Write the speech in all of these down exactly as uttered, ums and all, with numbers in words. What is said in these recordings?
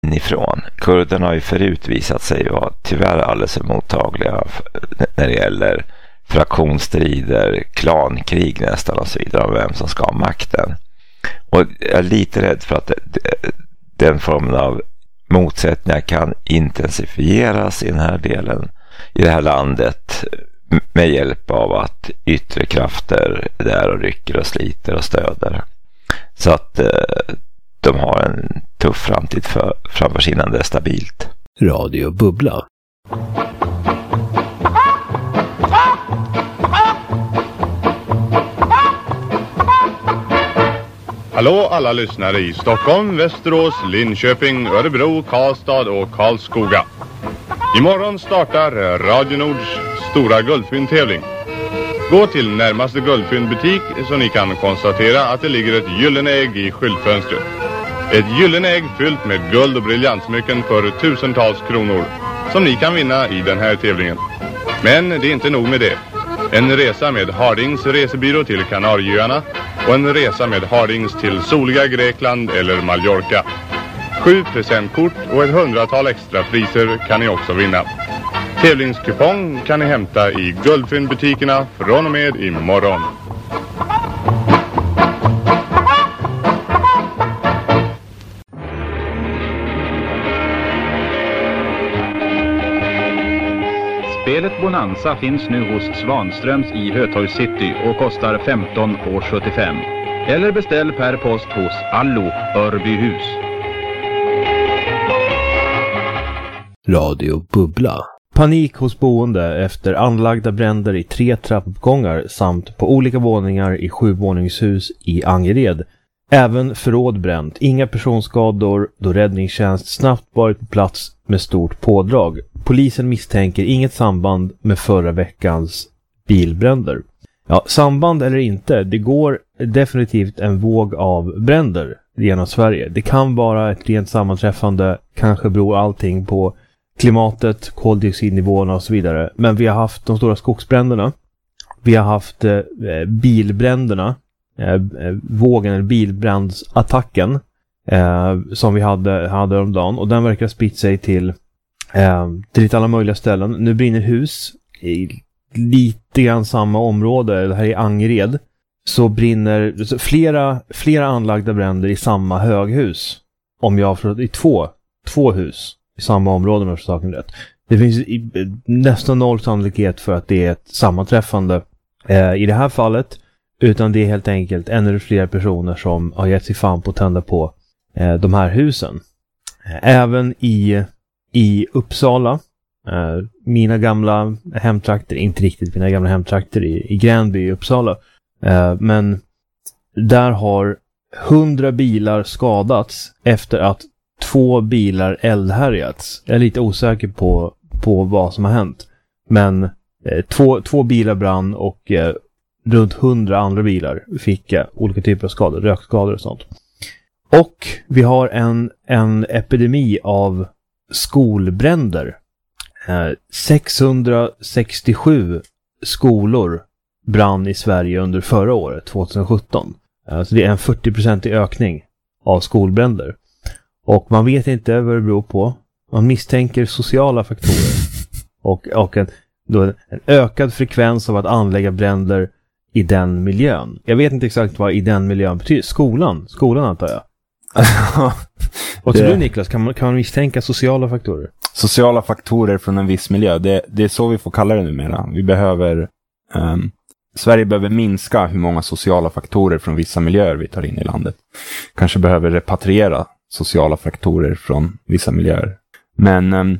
inifrån. Kurderna har ju förut visat sig vara tyvärr alldeles för mottagliga när det gäller fraktionsstrider, klankrig nästan och så vidare, om vem som ska ha makten. Och jag är lite rädd för att det, det, den formen av motsättningar kan intensifieras i den här delen, i det här landet, med hjälp av att yttre krafter där och rycker och sliter och stöder. Så att eh, de har en tuff framtid för, framför sig innan det är stabilt. Radio Bubbla. Hallå alla lyssnare i Stockholm, Västerås, Linköping, Örebro, Karlstad och Karlskoga. Imorgon startar Radio Nords stora guldfyndtävling. Gå till närmaste guldfyndbutik så ni kan konstatera att det ligger ett gyllene ägg i skyltfönstret. Ett gyllene ägg fyllt med guld och briljantsmycken för tusentals kronor som ni kan vinna i den här tävlingen. Men det är inte nog med det. En resa med Hardings resebyrå till Kanarieöarna och en resa med Hardings till soliga Grekland eller Mallorca. Sju presentkort och ett hundratal extra priser kan ni också vinna. Tävlingskupong kan ni hämta i guldfyndbutikerna från och med imorgon. Spelet Bonanza finns nu hos Svanströms i Hötorgs City och kostar femton sjuttiofem. Eller beställ per post hos Allo Örbyhus. Radio Bubbla. Panik hos boende efter anlagda bränder i tre trappuppgångar samt på olika våningar i sjuvåningshus i Angered. Även förråd bränt. Inga personskador då räddningstjänst snabbt varit på plats med stort pådrag. Polisen misstänker inget samband med förra veckans bilbränder. Ja, samband eller inte, det går definitivt en våg av bränder genom Sverige. Det kan vara ett rent sammanträffande, kanske beror allting på klimatet, koldioxidnivåerna och så vidare. Men vi har haft de stora skogsbränderna. Vi har haft eh, bilbränderna, eh, vågen eller bilbrandsattacken eh, som vi hade, hade om dagen. Och den verkar spritt sig till, eh, till lite alla möjliga ställen. Nu brinner hus i lite grann samma område, det här är Angered. Så brinner så flera, flera anlagda bränder i samma höghus. Om jag har förstått, i två, två hus i samma område med saken rätt. Det finns i, nästan noll sannolikhet för att det är ett sammanträffande eh, i det här fallet. Utan det är helt enkelt en eller flera personer som har gett sig fan på att tända på eh, de här husen. Även i, i Uppsala, eh, mina gamla hemtrakter, inte riktigt mina gamla hemtrakter i, i Gränby i Uppsala. Eh, men där har hundra bilar skadats efter att två bilar eldhärjats. Jag är lite osäker på, på vad som har hänt. Men eh, två, två bilar brann och eh, runt hundra andra bilar fick eh, olika typer av skador, rökskador och sånt. Och vi har en, en epidemi av skolbränder. Eh, sexhundrasextiosju skolor brann i Sverige under förra året, tjugosjutton. Eh, så det är en fyrtio procent ökning av skolbränder. Och man vet inte vad det beror på. Man misstänker sociala faktorer. Och, och en, då en ökad frekvens av att anlägga bränder i den miljön. Jag vet inte exakt vad i den miljön betyder. Skolan, skolan antar jag. Vad tror du, Niklas? Kan man, kan man misstänka sociala faktorer? Sociala faktorer från en viss miljö. Det, det är så vi får kalla det numera. Vi behöver... Um, Sverige behöver minska hur många sociala faktorer från vissa miljöer vi tar in i landet. Kanske behöver repatriera sociala faktorer från vissa miljöer. Men um,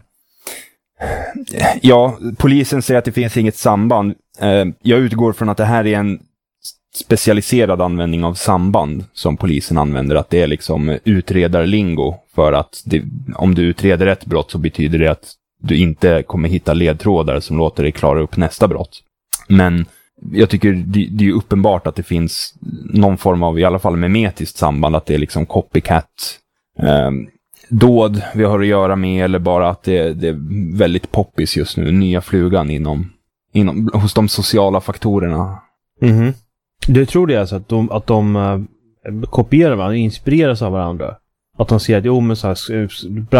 ja, polisen säger att det finns inget samband. Uh, jag utgår från att det här är en specialiserad användning av samband som polisen använder. Att det är liksom utredarlingo. För att det, om du utreder ett brott så betyder det att du inte kommer hitta ledtrådar som låter dig klara upp nästa brott. Men jag tycker det, det är ju uppenbart att det finns någon form av, i alla fall memetiskt samband, att det är liksom copycat eh, dåd vi har att göra med, eller bara att det, det är väldigt poppis just nu, nya flugan inom, inom hos de sociala faktorerna. Mm-hmm. Du tror det alltså att de, att de uh, kopierar varandra, inspireras av varandra? Att de ser att jo, men så här,